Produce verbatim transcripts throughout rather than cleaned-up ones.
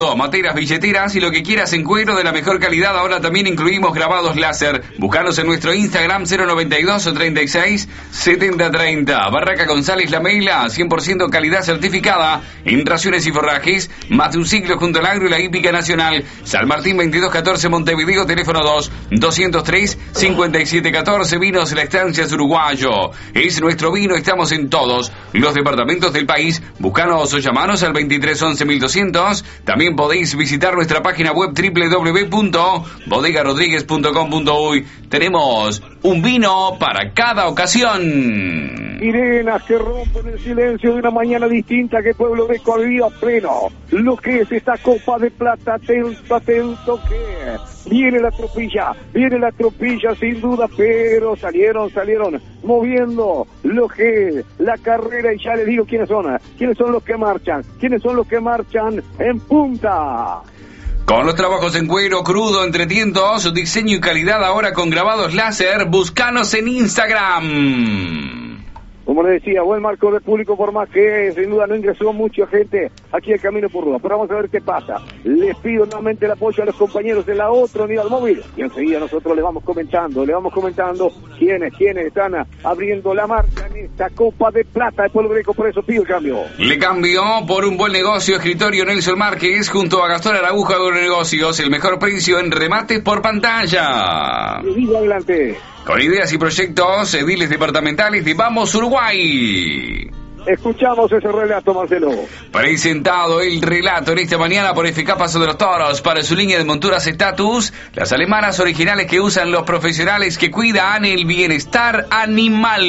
Materas, billeteras y lo que quieras en cuero de la mejor calidad. Ahora también incluimos grabados láser. Búscanos en nuestro Instagram cero noventa y dos treinta y seis setenta treinta. Barraca González La Meila, cien por ciento calidad certificada en raciones y forrajes. Más de un ciclo junto al agro y la hípica nacional. San Martín veintidós catorce Montevideo, teléfono dos doscientos tres cincuenta y siete catorce. Vinos La Estancia Uruguayo. Es nuestro vino, estamos en todos los departamentos del país. Búscanos o llamanos al veintitrés once mil doscientos. También podéis visitar nuestra página web doble u doble u doble u punto bodega rodríguez punto com punto uy. Tenemos un vino para cada ocasión. Sirenas que rompen el silencio de una mañana distinta que Pueblo de Colombia pleno. Lo que es esta Copa de Plata, atento, atento que viene la tropilla, viene la tropilla sin duda, pero salieron, salieron moviendo lo que es la carrera y ya les digo quiénes son, quiénes son los que marchan, quiénes son los que marchan en punta. Con los trabajos en cuero crudo, entre tientos, diseño y calidad ahora con grabados láser, búscanos en Instagram. Como les decía, buen marco de público, por más que sin duda no ingresó mucha gente aquí al Camino por Ruda. Pero vamos a ver qué pasa. Les pido nuevamente el apoyo a los compañeros de la otra unidad móvil. Y enseguida nosotros les vamos comentando, les vamos comentando quiénes, quiénes están abriendo la marca en esta Copa de Plata de Pueblo Greco. Por eso pido el cambio. Le cambió por un buen negocio. Escritorio Nelson Márquez junto a Gastón Araújo Agronegocios. El mejor precio en remates por pantalla. Les digo adelante. Con ideas y proyectos, ediles departamentales de Vamos Uruguay. Escuchamos ese relato, Marcelo. Presentado el relato en esta mañana por F K Paso de los Toros para su línea de monturas Status, las alemanas originales que usan los profesionales que cuidan el bienestar animal.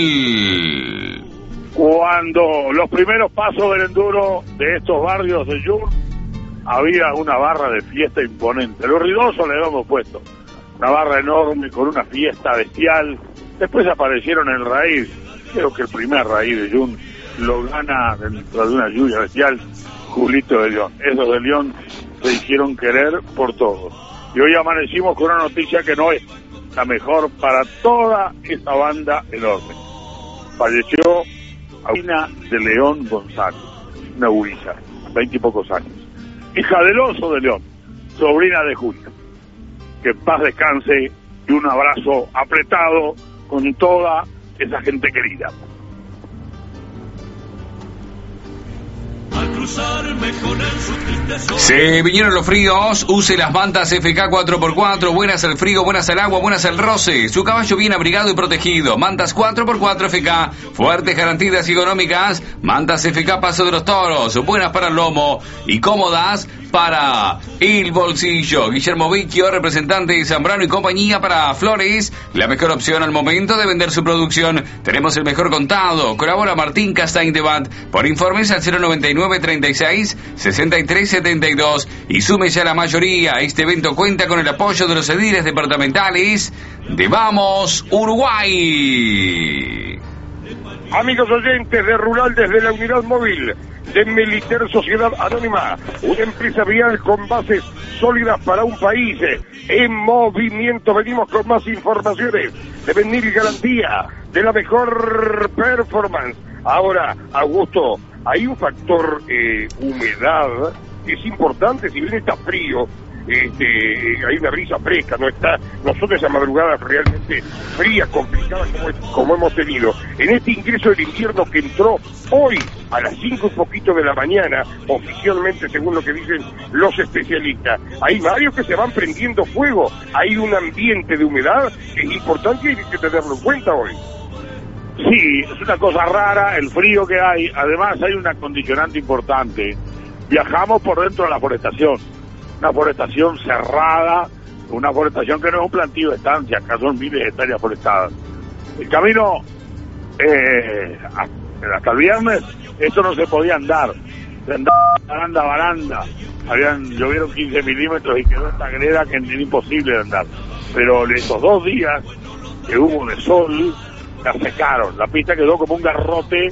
Cuando los primeros pasos del enduro de estos barrios de Yur, había una barra de fiesta imponente. Lo ruidoso le habíamos puesto. Una barra enorme con una fiesta bestial. Después aparecieron en raíz, creo que el primer raíz de Jun lo gana dentro de una lluvia bestial, Julito de León. Esos de León se hicieron querer por todos. Y hoy amanecimos con una noticia que no es la mejor para toda esa banda enorme. Falleció Aina de León González, una gurisa, veinte y pocos años, hija del Oso de León, sobrina de Julio. Que en paz descanse y un abrazo apretado con toda esa gente querida. Se vinieron los fríos, use las mantas F K cuatro por cuatro, buenas al frío, buenas al agua, buenas al roce, su caballo bien abrigado y protegido. Mantas cuatro por cuatro F K, fuertes, garantías y económicas. Mantas F K Paso de los Toros, buenas para el lomo y cómodas para el bolsillo. Guillermo Vecchio, representante de Zambrano y compañía para Flores, la mejor opción al momento de vender su producción. Tenemos el mejor contado. Colabora Martín Castañ de Bat. Por informes al cero noventa y nueve treinta y seis sesenta y tres setenta y dos y sume ya la mayoría. Este evento cuenta con el apoyo de los ediles departamentales de Vamos Uruguay. Amigos oyentes de Rural desde la unidad móvil de Militer Sociedad Anónima, una empresa vial con bases sólidas para un país en movimiento. Venimos con más informaciones de venir y garantía de la mejor performance. Ahora, Augusto, hay un factor eh, humedad que es importante. Si bien está frío, este, hay una brisa fresca, no está, nosotros esa madrugada realmente fría, complicada como, es, como hemos tenido. En este ingreso del invierno que entró hoy a las cinco y poquito de la mañana, oficialmente según lo que dicen los especialistas, hay varios que se van prendiendo fuego, hay un ambiente de humedad que es importante y hay que tenerlo en cuenta hoy. Sí, es una cosa rara el frío que hay. Además hay una condicionante importante. Viajamos por dentro de la forestación, una forestación cerrada, una forestación que no es un plantío de estancia, acá son miles de hectáreas forestadas. El camino eh, hasta el viernes esto no se podía andar, se andaba baranda a baranda, habían llovieron quince milímetros y quedó esta greda que era imposible de andar. Pero esos dos días que hubo de sol la secaron, la pista quedó como un garrote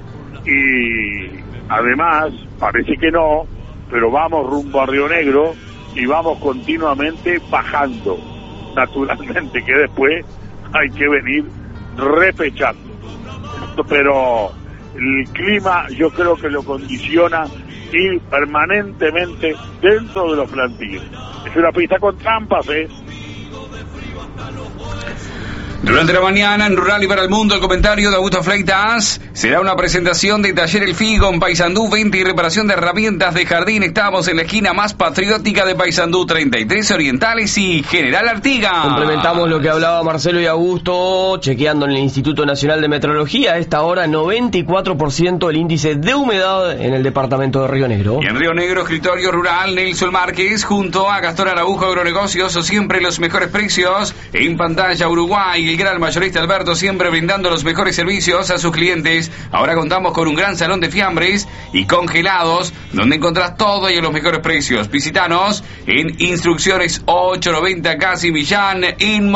y además parece que no, pero vamos rumbo a Río Negro y vamos continuamente bajando, naturalmente que después hay que venir repechando. Pero el clima yo creo que lo condiciona y permanentemente dentro de los plantillos. Es una pista con trampas, ¿eh? Durante la mañana, en Rural y para el Mundo, el comentario de Augusto Fleitas. Será una presentación de Taller El Figo en Paysandú, venta y reparación de herramientas de jardín. Estamos en la esquina más patriótica de Paysandú, treinta y tres Orientales y General Artigas. Complementamos lo que hablaba Marcelo y Augusto, chequeando en el Instituto Nacional de Meteorología. A esta hora, noventa y cuatro por ciento el índice de humedad en el departamento de Río Negro. Y en Río Negro, escritorio rural, Nelson Márquez, junto a Gastón Araujo, Agronegocios, siempre los mejores precios. En pantalla, Uruguay, el gran mayorista Alberto, siempre brindando los mejores servicios a sus clientes. Ahora contamos con un gran salón de fiambres y congelados, donde encontrás todo y a los mejores precios. Visítanos en Instrucciones ocho noventa Casi Millán, en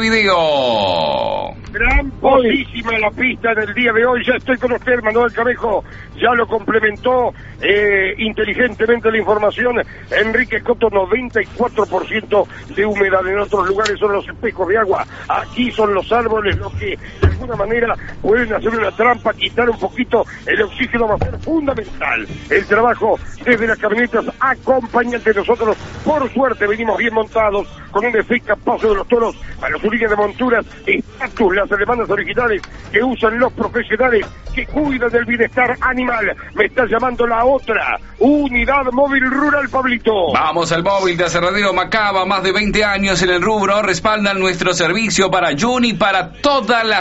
Montevideo. Tramposísima la pista del día de hoy. Ya estoy con usted, Manuel Camejo. Ya lo complementó eh, inteligentemente la información Enrique Coto. Noventa y cuatro por ciento de humedad. En otros lugares son los espejos de agua. Aquí son los árboles los que de alguna manera pueden hacer una trampa, quitar un poquito el oxígeno. Va a ser fundamental el trabajo desde las camionetas acompañantes. Nosotros, por suerte, venimos bien montados con un eficaz paso de los toros a los líneas de monturas, estatus, las alemanas originales que usan los profesionales que cuidan del bienestar animal. Me está llamando la otra unidad móvil rural, Pablito. Vamos al móvil de Aserradero Macaba, más de veinte años en el rubro, respaldan nuestro servicio para Juni, para toda la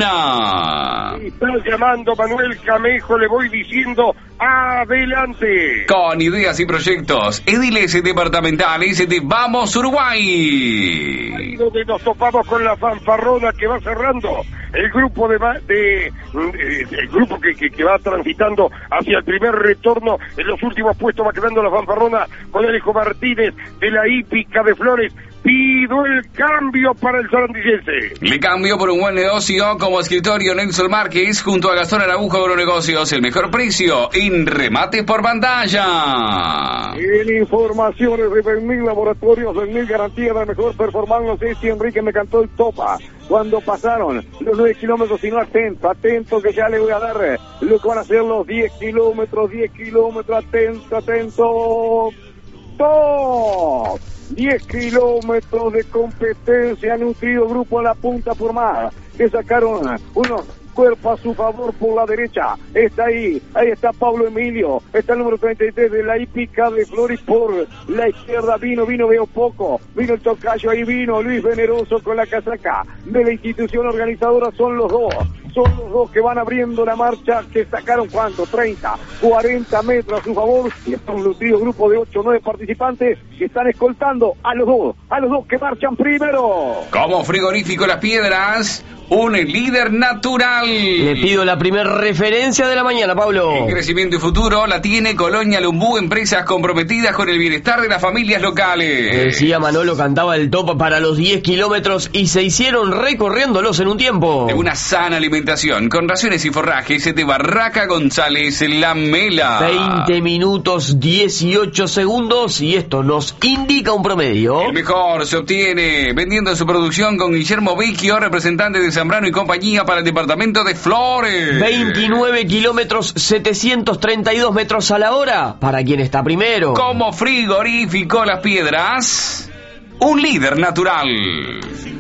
zona. Me está llamando Manuel Camejo, le voy diciendo adelante. Con ideas y proyectos, ediles departamentales de Vamos Uruguay. Ahí donde nos topamos con la fanfarrona que va cerrando el grupo de, de, de el grupo que, que, que va transitando hacia el primer retorno. En los últimos puestos va quedando la fanfarrona con Alejo Martínez de la hípica de Flores. Pido el cambio para el sarandillense. Le cambio por un buen negocio como escritorio Nelson Márquez junto a Gastón Araujo, Agronegocios. El mejor precio en remate por pantalla. En informaciones de Bernil Laboratorios, Bernil garantía la mejor performance. Este Enrique me cantó el topa cuando pasaron los nueve kilómetros, y no atento, atento que ya le voy a dar lo que van a ser los diez kilómetros, diez kilómetros, atento, atento. ¡Top! diez kilómetros de competencia, nutrido grupo a la punta formada, que sacaron unos cuerpos a su favor por la derecha. Está ahí, ahí está Pablo Emilio, está el número treinta y tres de la hípica de Flores por la izquierda. Vino, vino, veo poco, vino el tocayo, ahí vino Luis Veneroso con la casaca de la institución organizadora. Son los dos, son los dos que van abriendo la marcha, que sacaron ¿cuánto? treinta, cuarenta metros a su favor, y está un nutrido grupo de ocho o nueve participantes que están escoltando a los dos, a los dos que marchan primero. Como Frigorífico Las Piedras, un líder natural. Le pido la primera referencia de la mañana, Pablo. En crecimiento y futuro la tiene Colonia Lumbú, empresas comprometidas con el bienestar de las familias locales. Decía Manolo, cantaba el top para los diez kilómetros y se hicieron recorriéndolos en un tiempo. De una sana alimentación, con raciones y forrajes de Barraca González La Mela. veinte minutos, dieciocho segundos, y esto nos indica un promedio. El mejor se obtiene vendiendo su producción con Guillermo Vecchio, representante de Zambrano y compañía para el departamento de Flores. veintinueve kilómetros, setecientos treinta y dos metros a la hora para quien está primero. Como Frigorífico Las Piedras, un líder natural.